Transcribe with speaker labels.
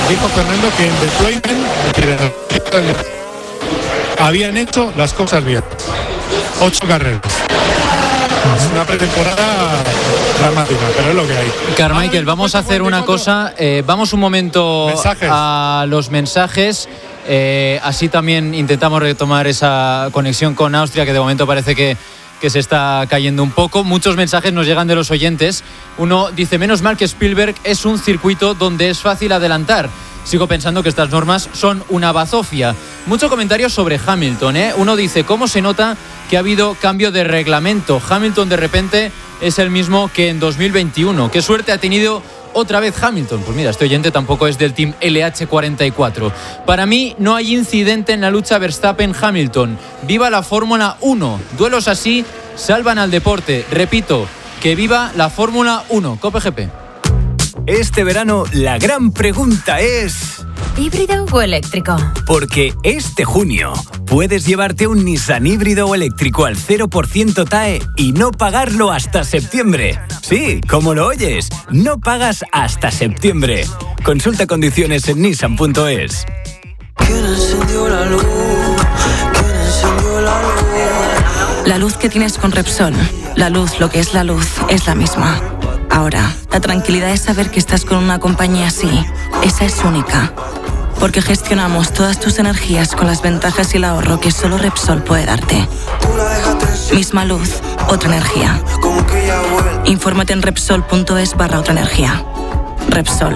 Speaker 1: dijo Fernando que en deployment habían hecho las cosas bien. 8 carreras. Es una pretemporada dramática, pero es lo que hay.
Speaker 2: Carmichael, vamos a hacer una cosa. Vamos un momento a los mensajes. Así también intentamos retomar esa conexión con Austria, que de momento parece que se está cayendo un poco. Muchos mensajes nos llegan de los oyentes. Uno dice: menos mal que Spielberg es un circuito donde es fácil adelantar. Sigo pensando que estas normas son una bazofia. Mucho comentario sobre Hamilton, ¿eh? Uno dice: ¿cómo se nota que ha habido cambio de reglamento? Hamilton de repente es el mismo que en 2021. ¿Qué suerte ha tenido otra vez Hamilton? Pues mira, este oyente tampoco es del Team LH44. Para mí no hay incidente en la lucha Verstappen-Hamilton. ¡Viva la Fórmula 1! Duelos así salvan al deporte. Repito, que viva la Fórmula 1. COPE GP.
Speaker 3: Este verano la gran pregunta es...
Speaker 4: ¿híbrido o eléctrico?
Speaker 3: Porque este junio puedes llevarte un Nissan híbrido o eléctrico al 0% TAE y no pagarlo hasta septiembre. Sí, como lo oyes, no pagas hasta septiembre. Consulta condiciones en nissan.es.
Speaker 5: ¿Quién encendió la luz? ¿Quién encendió la luz?
Speaker 6: La luz que tienes con Repsol, la luz, lo que es la luz, es la misma. Ahora, la tranquilidad es saber que estás con una compañía así. Esa es única. Porque gestionamos todas tus energías con las ventajas y el ahorro que solo Repsol puede darte. Misma luz, otra energía. Infórmate en Repsol.es/otra energía. Repsol,